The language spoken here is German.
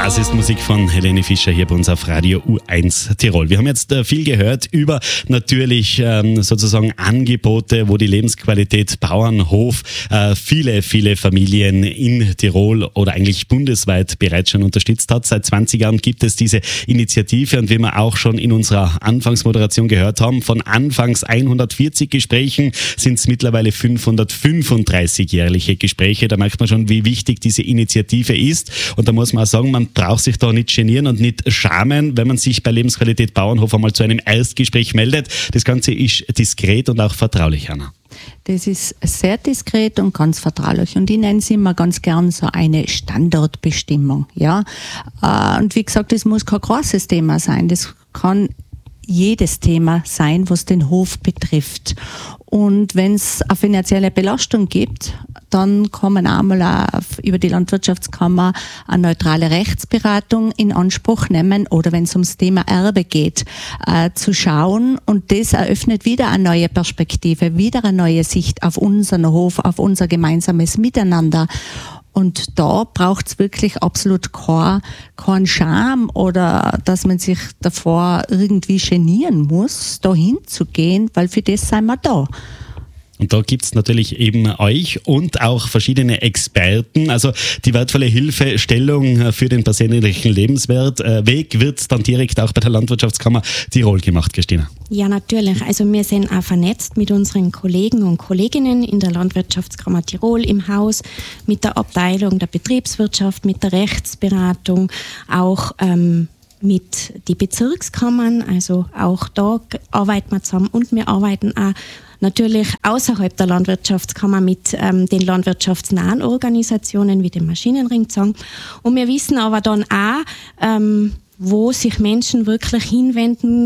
Das ist Musik von Helene Fischer hier bei uns auf Radio U1 Tirol. Wir haben jetzt viel gehört über natürlich sozusagen Angebote, wo die Lebensqualität Bauernhof viele Familien in Tirol oder eigentlich bundesweit bereits schon unterstützt hat. Seit 20 Jahren gibt es diese Initiative und wie wir auch schon in unserer Anfangsmoderation gehört haben, von anfangs 140 Gesprächen sind es mittlerweile 535 jährliche Gespräche. Da merkt man schon, wie wichtig diese Initiative ist. Und da muss man auch sagen, man braucht sich da nicht genieren und nicht schamen, wenn man sich bei Lebensqualität Bauernhof einmal zu einem Erstgespräch meldet. Das Ganze ist diskret und auch vertraulich, Anna. Das ist sehr diskret und ganz vertraulich. Und ich nenne es immer ganz gern so eine Standortbestimmung. Ja? Und wie gesagt, das muss kein großes Thema sein. Das kann jedes Thema sein, was den Hof betrifft. Und wenn es eine finanzielle Belastung gibt, dann kann man einmal über die Landwirtschaftskammer eine neutrale Rechtsberatung in Anspruch nehmen oder wenn es ums Thema Erbe geht, zu schauen. Und das eröffnet wieder eine neue Perspektive, wieder eine neue Sicht auf unseren Hof, auf unser gemeinsames Miteinander. Und da braucht es wirklich absolut keinen Scham oder dass man sich davor irgendwie genieren muss, da hinzugehen, weil für das sind wir da. Und da gibt es natürlich eben euch und auch verschiedene Experten. Also die wertvolle Hilfestellung für den persönlichen Lebensweg wird dann direkt auch bei der Landwirtschaftskammer Tirol gemacht, Christina. Ja, natürlich. Also wir sind auch vernetzt mit unseren Kollegen und Kolleginnen in der Landwirtschaftskammer Tirol im Haus, mit der Abteilung der Betriebswirtschaft, mit der Rechtsberatung, auch mit den Bezirkskammern. Also auch da arbeiten wir zusammen und wir arbeiten auch natürlich außerhalb der Landwirtschaftskammer mit den landwirtschaftsnahen Organisationen wie dem Maschinenring zusammen. Und wir wissen aber dann auch, wo sich Menschen wirklich hinwenden